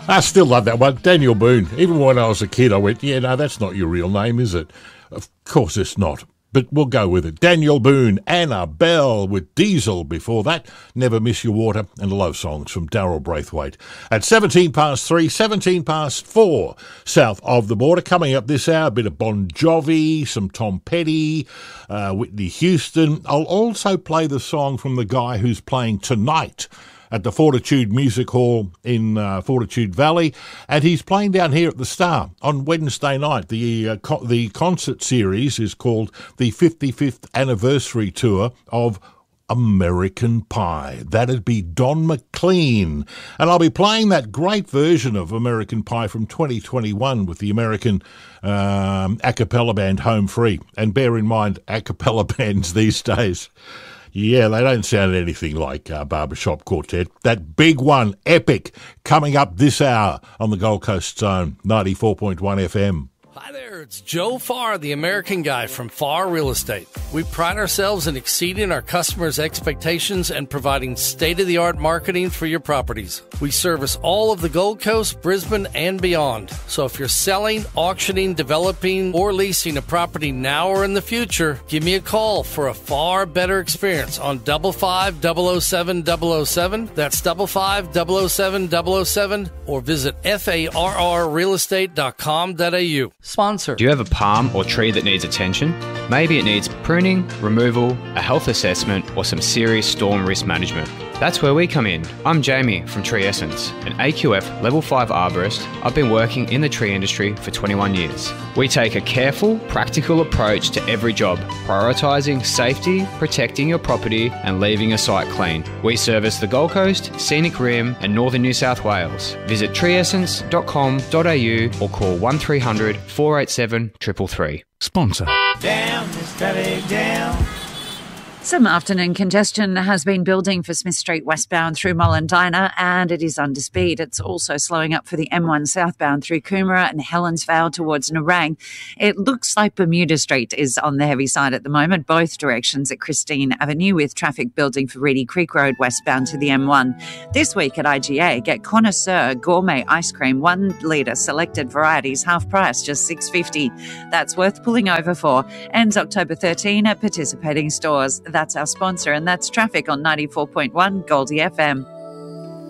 I still love that one. Daniel Boone. Even when I was a kid, I went, yeah, no, that's not your real name, is it? Of course it's not. But we'll go with it. Daniel Boone, Annabelle with Diesel before that. Never Miss Your Water and love songs from Daryl Braithwaite. At 17 past 3, 17 past 4, south of the border. Coming up this hour, a bit of Bon Jovi, some Tom Petty, Whitney Houston. I'll also play the song from the guy who's playing tonight at the Fortitude Music Hall in Fortitude Valley, and he's playing down here at the Star on Wednesday night. The concert series is called the 55th Anniversary Tour of American Pie. That'd be Don McLean, and I'll be playing that great version of American Pie from 2021 with the American a cappella band Home Free. And bear in mind, a cappella bands these days, yeah, they don't sound anything like Barbershop Quartet. That big one, Epic, coming up this hour on the Gold Coast Zone, 94.1 FM. Hi there, it's Joe Farr, the American Guy from Farr Real Estate. We pride ourselves in exceeding our customers' expectations and providing state-of-the-art marketing for your properties. We service all of the Gold Coast, Brisbane, and beyond. So if you're selling, auctioning, developing, or leasing a property now or in the future, give me a call for a far better experience on 55007-007. That's 55007-007, or visit farrrealestate.com.au. Sponsor. Do you have a palm or tree that needs attention? Maybe it needs pruning, removal, a health assessment, or some serious storm risk management. That's where we come in. I'm Jamie from Tree Essence, an AQF Level 5 arborist. I've been working in the tree industry for 21 years. We take a careful, practical approach to every job, prioritising safety, protecting your property, and leaving a site clean. We service the Gold Coast, Scenic Rim, and Northern New South Wales. Visit treeessence.com.au or call 1300 487 333. Sponsor. Down, this traffic down. Some afternoon congestion has been building for Smith Street westbound through Mullendina, and it is under speed. It's also slowing up for the M1 southbound through Coomera and Helensvale towards Nerang. It looks like Bermuda Street is on the heavy side at the moment, both directions at Christine Avenue, with traffic building for Reedy Creek Road westbound to the M1. This week at IGA, get Connoisseur Gourmet Ice Cream, 1 litre selected varieties, half price, just $6.50. That's worth pulling over for. Ends October 13 at participating stores. That's our sponsor, and that's traffic on 94.1 Goldie FM.